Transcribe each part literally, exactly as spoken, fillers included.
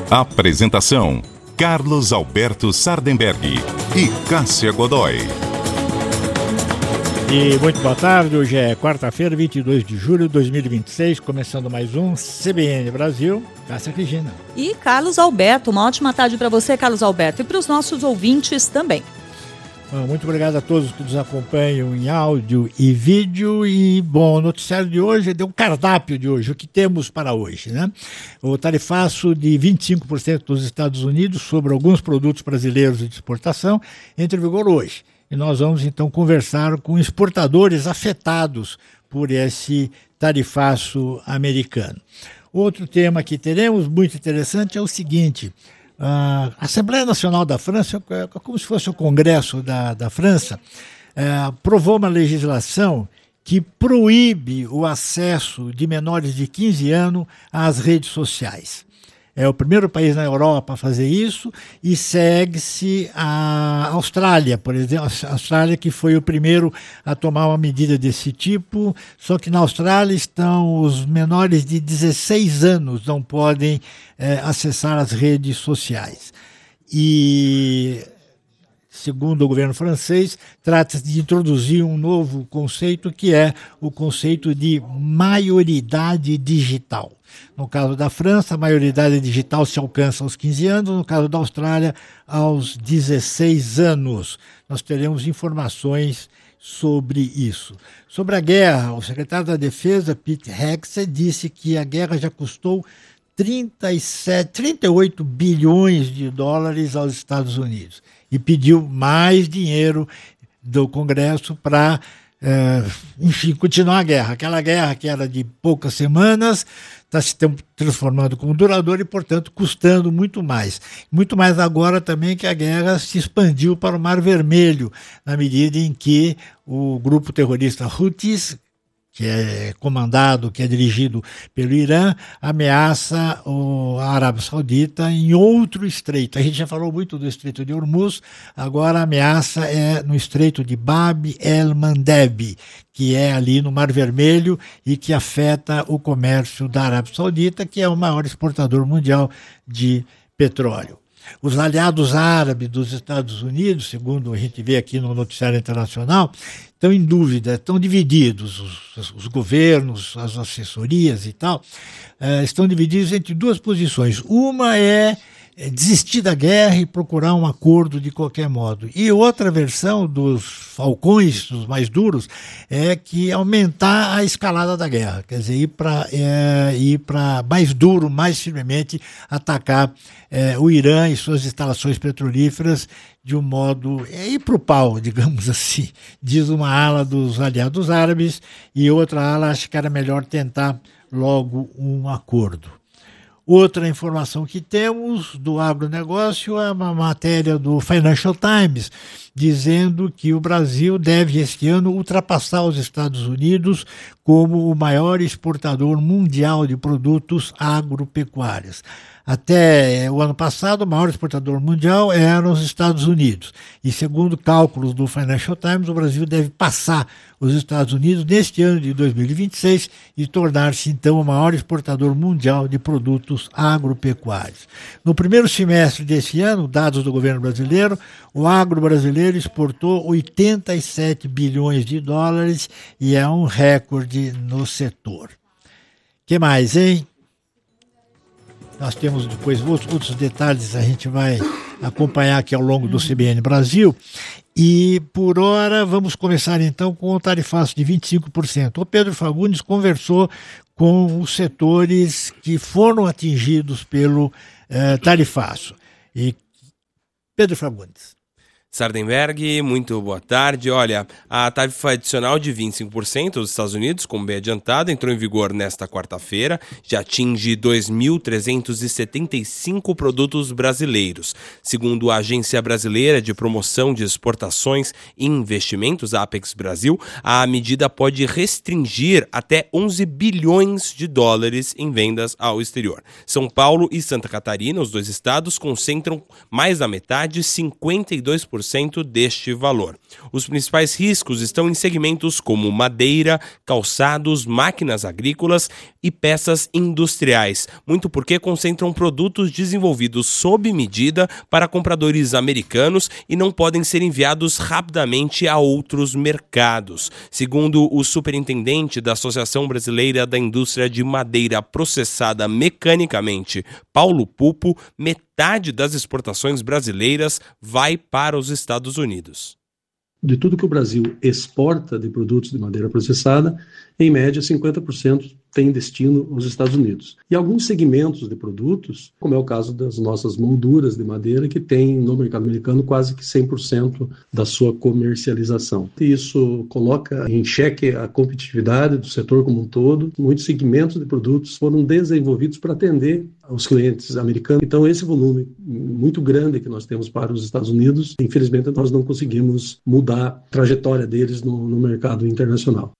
Apresentação: Carlos Alberto Sardenberg e Cássia Godoy. E muito boa tarde, hoje é quarta-feira, vinte e dois de julho de dois mil e vinte e seis, começando mais um C B N Brasil. Cássia Regina. E Carlos Alberto, uma ótima tarde para você, Carlos Alberto, e para os nossos ouvintes também. Bom, muito obrigado a todos que nos acompanham em áudio e vídeo. E, bom, o noticiário de hoje deu um cardápio de hoje, o que temos para hoje, né? O tarifaço de vinte e cinco por cento dos Estados Unidos sobre alguns produtos brasileiros de exportação entra em vigor hoje. E nós vamos, então, conversar com exportadores afetados por esse tarifaço americano. Outro tema que teremos, muito interessante, é o seguinte: a Assembleia Nacional da França, como se fosse o Congresso da, da França, é, aprovou uma legislação que proíbe o acesso de menores de quinze anos às redes sociais. É o primeiro país na Europa a fazer isso e segue-se a Austrália, por exemplo, a Austrália que foi o primeiro a tomar uma medida desse tipo, só que na Austrália estão os menores de dezesseis anos não podem é, acessar as redes sociais. E, segundo o governo francês, trata-se de introduzir um novo conceito que é o conceito de maioridade digital. No caso da França, a maioridade digital se alcança aos quinze anos, no caso da Austrália, aos dezesseis anos. Nós teremos informações sobre isso. Sobre a guerra, o secretário da Defesa, Pete Hegseth, disse que a guerra já custou trinta e sete, trinta e oito bilhões de dólares aos Estados Unidos e pediu mais dinheiro do Congresso para, é, enfim, continuar a guerra. Aquela guerra que era de poucas semanas está se transformando como duradoura e, portanto, custando muito mais. Muito mais agora também que a guerra se expandiu para o Mar Vermelho, na medida em que o grupo terrorista Houthis, que é comandado, que é dirigido pelo Irã, ameaça o, a Arábia Saudita em outro estreito. A gente já falou muito do Estreito de Hormuz, agora a ameaça é no Estreito de Bab el-Mandeb, que é ali no Mar Vermelho e que afeta o comércio da Arábia Saudita, que é o maior exportador mundial de petróleo. Os aliados árabes dos Estados Unidos, segundo a gente vê aqui no noticiário internacional, estão em dúvida, estão divididos, os, os governos, as assessorias e tal, uh, estão divididos entre duas posições. Uma é desistir da guerra e procurar um acordo de qualquer modo. E outra versão dos falcões, dos mais duros, é que aumentar a escalada da guerra, quer dizer, ir para é, ir para mais duro, mais firmemente atacar é, o Irã e suas instalações petrolíferas de um modo, é ir para o pau, digamos assim, diz uma ala dos aliados árabes e outra ala acha que era melhor tentar logo um acordo. Outra informação que temos do agronegócio é uma matéria do Financial Times, dizendo que o Brasil deve este ano ultrapassar os Estados Unidos como o maior exportador mundial de produtos agropecuários. Até o ano passado, o maior exportador mundial eram os Estados Unidos. E segundo cálculos do Financial Times, o Brasil deve passar os Estados Unidos neste ano de dois mil e vinte e seis e tornar-se, então, o maior exportador mundial de produtos agropecuários. No primeiro semestre desse ano, dados do governo brasileiro, o agro brasileiro exportou oitenta e sete bilhões de dólares e é um recorde no setor. O que mais, hein? Nós temos depois outros detalhes, a gente vai acompanhar aqui ao longo do C B N Brasil. E, por hora, vamos começar então com o tarifaço de vinte e cinco por cento. O Pedro Fagundes conversou com os setores que foram atingidos pelo eh, tarifaço. E Pedro Fagundes. Sardenberg, muito boa tarde. Olha, a tarifa adicional de vinte e cinco por cento dos Estados Unidos, como bem adiantado, entrou em vigor nesta quarta-feira, já atinge dois mil trezentos e setenta e cinco produtos brasileiros. Segundo a Agência Brasileira de Promoção de Exportações e Investimentos, a Apex Brasil, a medida pode restringir até onze bilhões de dólares em vendas ao exterior. São Paulo e Santa Catarina, os dois estados, concentram mais da metade, cinquenta e dois por cento deste valor. Os principais riscos estão em segmentos como madeira, calçados, máquinas agrícolas, e peças industriais, muito porque concentram produtos desenvolvidos sob medida para compradores americanos e não podem ser enviados rapidamente a outros mercados. Segundo o superintendente da Associação Brasileira da Indústria de Madeira Processada Mecanicamente, Paulo Pupo, metade das exportações brasileiras vai para os Estados Unidos. De tudo que o Brasil exporta de produtos de madeira processada, em média cinquenta por cento tem destino aos Estados Unidos. E alguns segmentos de produtos, como é o caso das nossas molduras de madeira, que tem no mercado americano quase que cem por cento da sua comercialização. E isso coloca em xeque a competitividade do setor como um todo. Muitos segmentos de produtos foram desenvolvidos para atender aos clientes americanos. Então, esse volume muito grande que nós temos para os Estados Unidos, infelizmente, nós não conseguimos mudar a trajetória deles no, no mercado internacional.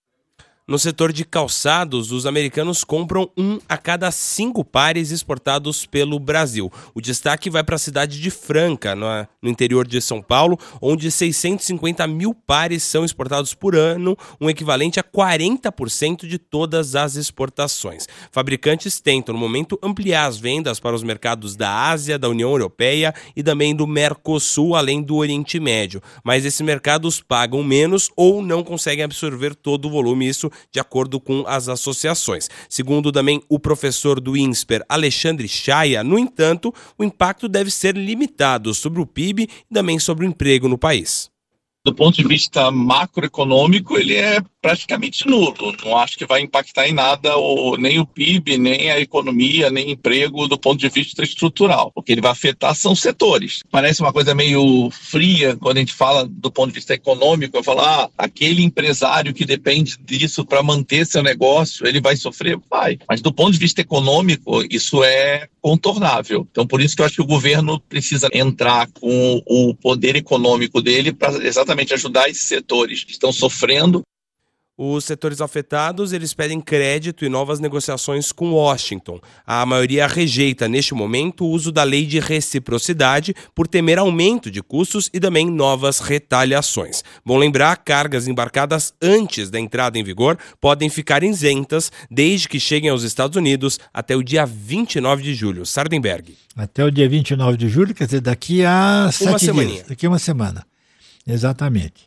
No setor de calçados, os americanos compram um a cada cinco pares exportados pelo Brasil. O destaque vai para a cidade de Franca, no interior de São Paulo, onde seiscentos e cinquenta mil pares são exportados por ano, um equivalente a quarenta por cento de todas as exportações. Fabricantes tentam, no momento, ampliar as vendas para os mercados da Ásia, da União Europeia e também do Mercosul, além do Oriente Médio. Mas esses mercados pagam menos ou não conseguem absorver todo o volume, isso de acordo com as associações. Segundo também o professor do INSPER, Alexandre Chaia, no entanto, o impacto deve ser limitado sobre o P I B e também sobre o emprego no país. Do ponto de vista macroeconômico, ele é praticamente nulo. Não acho que vai impactar em nada o, nem o P I B, nem a economia, nem emprego do ponto de vista estrutural. O que ele vai afetar são setores. Parece uma coisa meio fria quando a gente fala do ponto de vista econômico. Eu falo, ah, aquele empresário que depende disso para manter seu negócio, ele vai sofrer? Vai. Mas do ponto de vista econômico, isso é contornável. Então, por isso que eu acho que o governo precisa entrar com o poder econômico dele para exatamente ajudar esses setores que estão sofrendo. Os setores afetados, eles pedem crédito e novas negociações com Washington. A maioria rejeita, neste momento, o uso da lei de reciprocidade por temer aumento de custos e também novas retaliações. Bom lembrar, cargas embarcadas antes da entrada em vigor podem ficar isentas desde que cheguem aos Estados Unidos até o dia vinte e nove de julho. Sardenberg. Até o dia vinte e nove de julho, quer dizer, daqui a sete dias. Daqui a uma semana. Exatamente.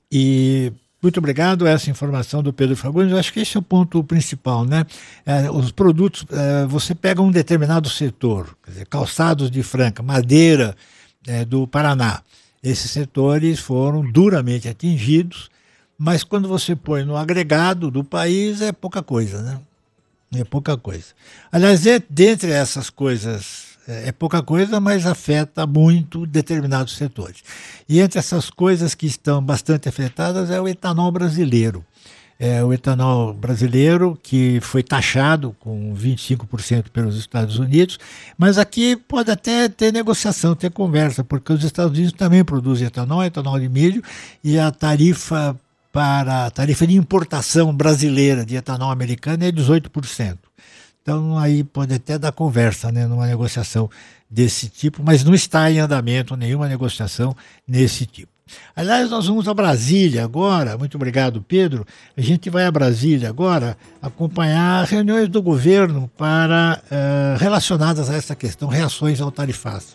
E muito obrigado a essa informação do Pedro Fagundes. Eu acho que esse é o ponto principal, né? É, os produtos, é, você pega um determinado setor, quer dizer, calçados de Franca, madeira é, do Paraná. Esses setores foram duramente atingidos, mas quando você põe no agregado do país é pouca coisa, né? É pouca coisa. Aliás, é, dentre essas coisas, é pouca coisa, mas afeta muito determinados setores. E entre essas coisas que estão bastante afetadas é o etanol brasileiro. É o etanol brasileiro que foi taxado com vinte e cinco por cento pelos Estados Unidos, mas aqui pode até ter negociação, ter conversa, porque os Estados Unidos também produzem etanol, etanol de milho, e a tarifa para a tarifa de importação brasileira de etanol americano é dezoito por cento. Então aí pode até dar conversa, né, numa negociação desse tipo, mas não está em andamento nenhuma negociação nesse tipo. Aliás, nós vamos a Brasília agora, muito obrigado, Pedro. A gente vai a Brasília agora acompanhar reuniões do governo para uh, relacionadas a essa questão, reações ao tarifaço.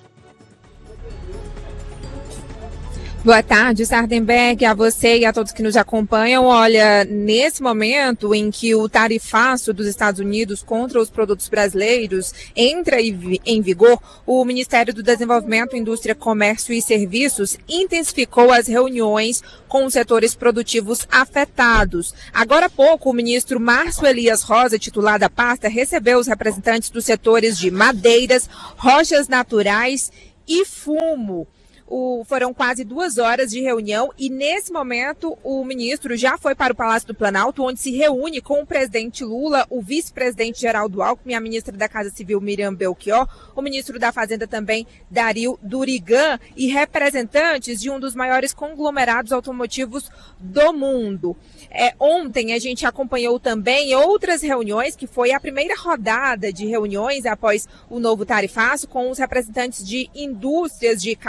Boa tarde, Sardenberg, a você e a todos que nos acompanham. Olha, nesse momento em que o tarifaço dos Estados Unidos contra os produtos brasileiros entra em vigor, o Ministério do Desenvolvimento, Indústria, Comércio e Serviços intensificou as reuniões com os setores produtivos afetados. Agora há pouco, o ministro Márcio Elias Rosa, titular da pasta, recebeu os representantes dos setores de madeiras, rochas naturais e fumo. O, foram quase duas horas de reunião e, nesse momento, o ministro já foi para o Palácio do Planalto, onde se reúne com o presidente Lula, o vice-presidente Geraldo Alckmin, a ministra da Casa Civil Miriam Belchior, o ministro da Fazenda também, Dario Durigan, e representantes de um dos maiores conglomerados automotivos do mundo. É, ontem a gente acompanhou também outras reuniões, que foi a primeira rodada de reuniões após o novo tarifaço, com os representantes de indústrias de calçado,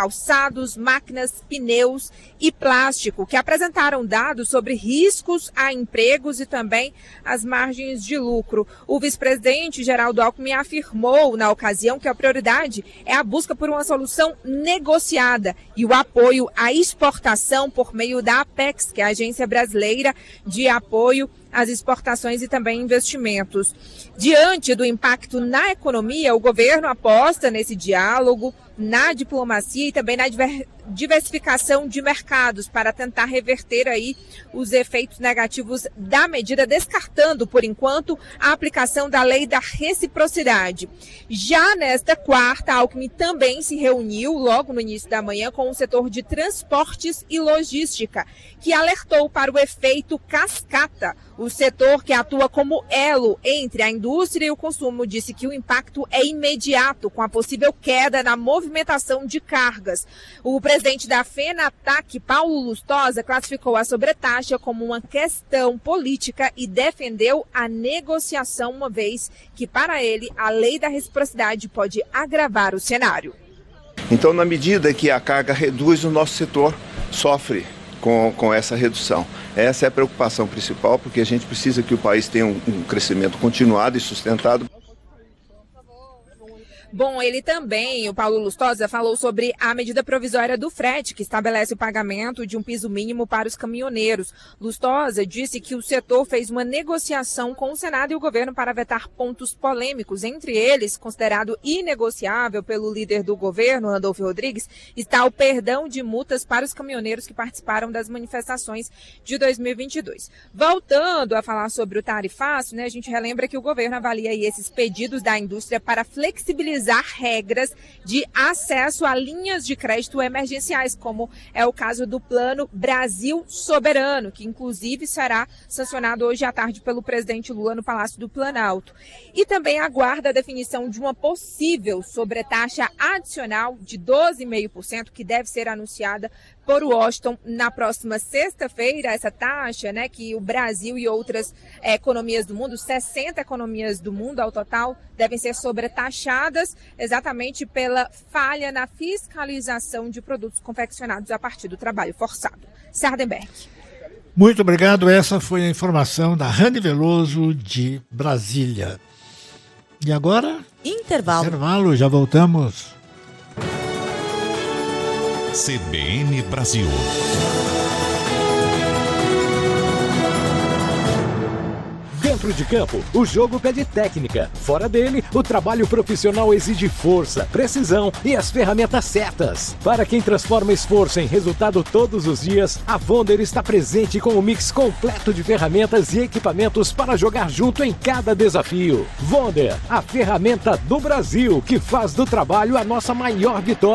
calçados, máquinas, pneus e plástico, que apresentaram dados sobre riscos a empregos e também as margens de lucro. O vice-presidente Geraldo Alckmin afirmou na ocasião que a prioridade é a busca por uma solução negociada e o apoio à exportação por meio da Apex, que é a Agência Brasileira de Apoio às Exportações e também Investimentos. Diante do impacto na economia, o governo aposta nesse diálogo, na diplomacia e também na diversificação de mercados para tentar reverter aí os efeitos negativos da medida, descartando, por enquanto, a aplicação da lei da reciprocidade. Já nesta quarta, Alckmin também se reuniu logo no início da manhã com o setor de transportes e logística, que alertou para o efeito cascata. O setor que atua como elo entre a indústria e o consumo disse que o impacto é imediato, com a possível queda na movimentação de cargas. O presidente da FENATAC, Paulo Lustosa, classificou a sobretaxa como uma questão política e defendeu a negociação, uma vez que, para ele, a lei da reciprocidade pode agravar o cenário. Então, na medida que a carga reduz, o nosso setor sofre com, com essa redução. Essa é a preocupação principal, porque a gente precisa que o país tenha um, um crescimento continuado e sustentado. Bom, ele também, o Paulo Lustosa, falou sobre a medida provisória do frete, que estabelece o pagamento de um piso mínimo para os caminhoneiros. Lustosa disse que o setor fez uma negociação com o Senado e o governo para vetar pontos polêmicos. Entre eles, considerado inegociável pelo líder do governo, Randolfo Rodrigues, está o perdão de multas para os caminhoneiros que participaram das manifestações de dois mil e vinte e dois. Voltando a falar sobre o tarifaço, né, a gente relembra que o governo avalia aí esses pedidos da indústria para flexibilizar regras de acesso a linhas de crédito emergenciais, como é o caso do Plano Brasil Soberano, que inclusive será sancionado hoje à tarde pelo presidente Lula no Palácio do Planalto. E também aguarda a definição de uma possível sobretaxa adicional de doze vírgula cinco por cento, que deve ser anunciada por Washington na próxima sexta-feira. Essa taxa, né, que o Brasil e outras é, economias do mundo, sessenta economias do mundo ao total, devem ser sobretaxadas exatamente pela falha na fiscalização de produtos confeccionados a partir do trabalho forçado. Sardenberg. Muito obrigado. Essa foi a informação da Rani Veloso de Brasília. E agora? Intervalo. Intervalo, já voltamos. C B N Brasil. Dentro de campo, o jogo pede técnica. Fora dele, o trabalho profissional exige força, precisão e as ferramentas certas. Para quem transforma esforço em resultado todos os dias, a Vonder está presente com um mix completo de ferramentas e equipamentos para jogar junto em cada desafio. Vonder, a ferramenta do Brasil que faz do trabalho a nossa maior vitória.